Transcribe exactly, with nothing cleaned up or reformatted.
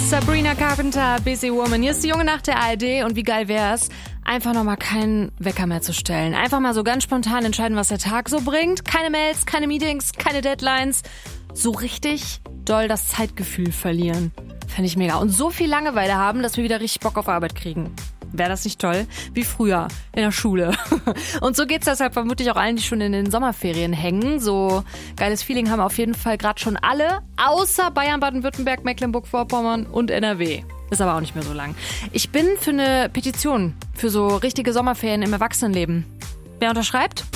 Sabrina Carpenter, Busy Woman. Hier ist die Junge nach der A R D und wie geil wär's, einfach nochmal keinen Wecker mehr zu stellen. Einfach mal so ganz spontan entscheiden, was der Tag so bringt. Keine Mails, keine Meetings, keine Deadlines. So richtig doll das Zeitgefühl verlieren. Fände ich mega. Und so viel Langeweile haben, dass wir wieder richtig Bock auf Arbeit kriegen. Wäre das nicht toll? Wie früher in der Schule. Und so geht's deshalb vermutlich auch allen, die schon in den Sommerferien hängen. So geiles Feeling haben auf jeden Fall gerade schon alle, außer Bayern, Baden-Württemberg, Mecklenburg-Vorpommern und N R W. Ist aber auch nicht mehr so lang. Ich bin für eine Petition für so richtige Sommerferien im Erwachsenenleben. Wer unterschreibt?